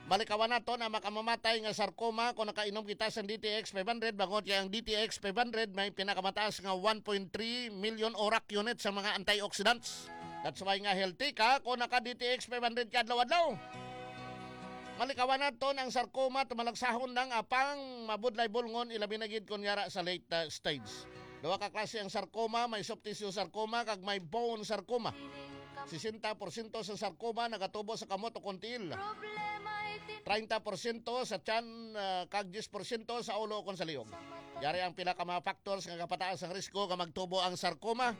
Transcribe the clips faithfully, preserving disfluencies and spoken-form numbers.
Malikawan nato na makamamatay nga sarcoma kung nakainom kita sa D T X five hundred. Bangot kaya ang D T X five hundred may pinakamataas nga one point three million orak unit sa mga antioxidants. That's why nga healthy ka kung naka D T X five hundred ka adlaw-adlaw. Malikawan nato ang sarcoma tumalagsahon ng apang mabudlay bulngon ilabi na gid kun yara sa late uh, stage. Duha ka klase ang sarcoma, may soft tissue sarcoma kag may bone sarcoma. sixty percent sa sarcoma nagatubo sa kamot o kontiil. thirty percent sa tiyan uh, kag ten percent sa ulo kon sa liog. Yari ang pila ka mga factors nga kapataas ang risko nga magtubo ang sarcoma.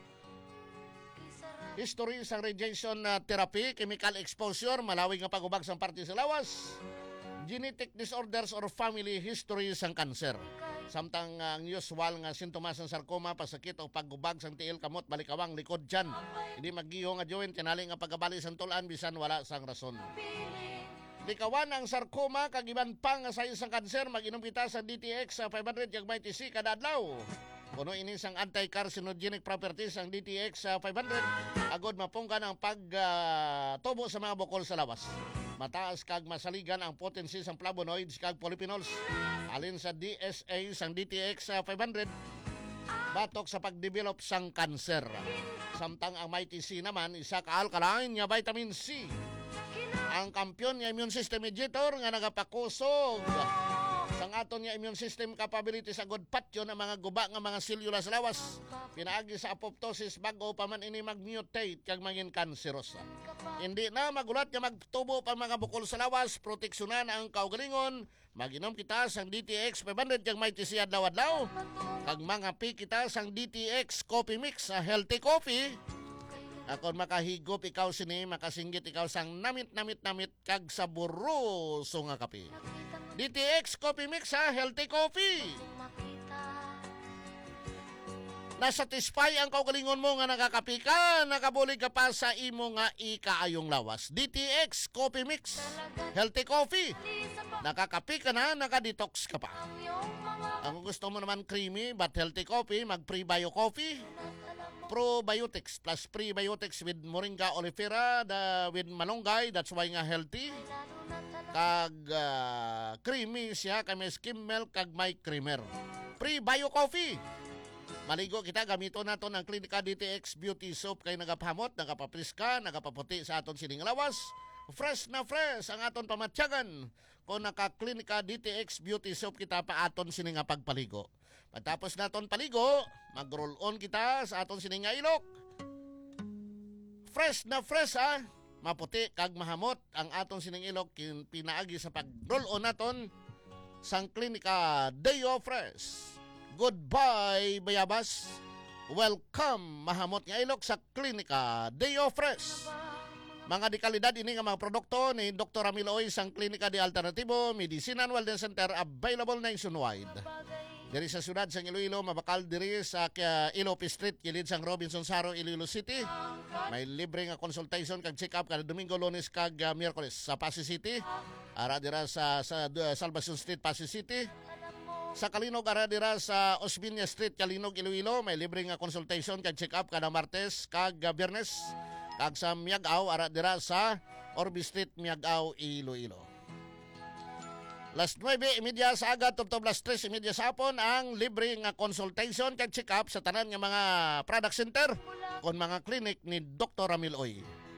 History sa radiation uh, therapy, chemical exposure, malawig nga pagubag sa parte sa lawas. Genetic disorders or family history sang cancer. Samtang uh, ang usual nga sintomas ng sarcoma, pasakit o paggubag sang tiil, kamot, balikawang, likod dyan. Hindi maggiho nga joint, tinali nga pagkabali sang tulan, bisan wala sang rason. Likawan ang sarcoma, kagiban pang sa isang kanser, mag-inom kita sa D T X sa five hundred kag may T C kada adlaw. Kuno ini sang anti-carcinogenic properties ang D T X sa five hundred, agod mapungkan ang pagtubo uh, sa mga bukol sa lawas. Mataas kag masaligan ang potency sang flavonoids kag polyphenols. Alin sa D S A sang D T X sa five hundred, batok sa pagdevelop sang kanser. Samtang ang may T C naman, isa ka alkaline nga vitamin C. Ang kampiyon nga immune system mediator nga nagapakusog sang aton nga immune system capabilities agod patyo ng mga guba nga mga selula sa lawas. Pinaagi sa apoptosis bago pa man ini mag-mutate kag maging kanserosa. Hindi na magulat nga magtubo pa mga bukol sa lawas, proteksyonan ang kaugalingon. Maginom kita sang D T X five hundred kag may T C adlaw-adlaw. Kag mga pi kita sang D T X coffee mix, a healthy coffee. Akon makahigop ikaw sini, makasinggit ikaw sang namit-namit-namit kag saburoso nga kape. D T X Coffee Mix ha, healthy coffee. Nasatisfy ang kaugalingon mo nga nakakapi ka, nakabulig ka pa sa imo nga ikaayong lawas. D T X Coffee Mix, healthy coffee. Nakakapi ka na, nakadetox ka pa. Ang gusto mo naman creamy but healthy coffee, mag-prebio coffee. Probiotics plus prebiotics with moringa oleifera, the, with malunggay, that's why nga healthy. Kag uh, creamy siya, kay may skim milk, kag may creamer. Prebio coffee. Maligo kita, gamito nato ng Clinica D T X Beauty Soap kay nagapahamot, nagapapriska, nagapaputi sa aton sining lawas. Fresh na fresh ang aton pamatyagan. Kung naka-Clinica D T X Beauty Soap kita pa aton sining nga pagpaligo. Pagtapos naton paligo, mag-roll on kita sa aton sining nga ilok. Fresh na fresh ha. Maputi kag mahamot ang aton sining ilok pinaagi sa pag-roll on naton sang Clinica Deo Fresh. Goodbye bayabas. Welcome mahamot nga ilok sa Clinica Deo Fresh. Mga dekalidad ini nga mga produkto ni Doctor Ramil Oy sang Klinika de Alternativo Medicine and Wellness Center available nationwide. Diri sa syudad sang Iloilo, mabakal diri sa uh, Ilope Street, kilid sang Robinson Saro, Iloilo City. May libre nga consultation kag check-up kada Domingo, Lunes kag uh, Miyerkules sa Pasig City. Ara dira sa sa uh, Salvacion Street, Pasig City. Sa Kalinog, ara dira sa Osbinia Street, Kalinog, Iloilo, may libre nga consultation kag check-up kada Martes kag uh, Biyernes. Kag sa Miagaw, ara dira sa Orbi Street, Miagaw, Iloilo. Last nine media sa aga, tubtob last tres media sa hapon, ang libre nga consultation kag check-up sa tanan nga mga product center kon mga clinic ni Doctor Ramil Oy.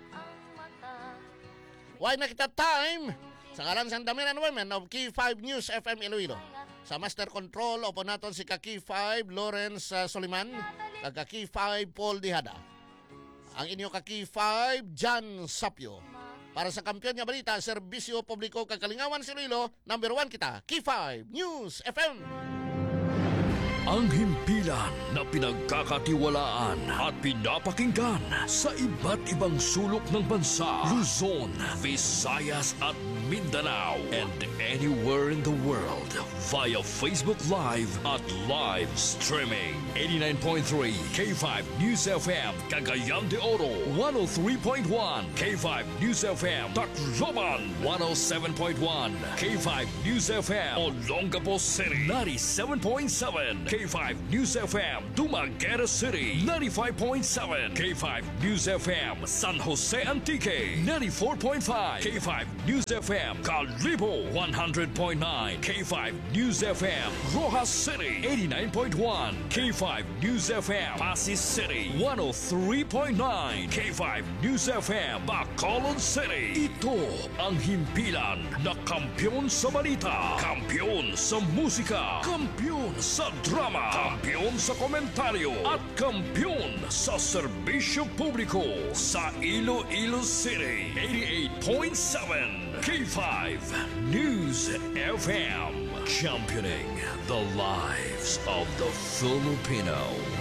Why na kita time? Sa ngalan sa Damian and Women of Key five News F M Iloilo. Sa Master Control, upo naton si Key five Lawrence uh, Soliman, kag Key five Paul Dihada. Ang inyo ka Key five, John Sapio. Para sa kampiyon nga balita, serbisyo publiko kagalingawan si Iloilo, number one kita, Key five News F M. Ang himpilan na pinagkakatiwalaan at pinapakinggan sa iba't ibang sulok ng bansa, Luzon, Visayas at Mindanao, and anywhere in the world via Facebook Live at live streaming. eighty-nine point three K five News F M, Cagayan de Oro, one oh three point one K five News F M, Tacloban, one oh seven point one K five News F M, Olongapo City, ninety-seven point seven K K five News F M, Dumaguete City, ninety-five point seven. K five News F M, San Jose Antique, ninety-four point five. K five News F M, Calibo, one hundred point nine. K five News F M, Rojas City, eighty-nine point one. K five News F M, Pasig City, one oh three point nine. K five News F M, Bacolod City. Ito ang himpilan na kampyon sa balita, kampyon sa musika, kampyon sa drama, kampyon sa komentaryo, at kampyon sa serbisyo publiko sa Iloilo City. eighty-eight point seven K five News F M, championing the lives of the Filipino.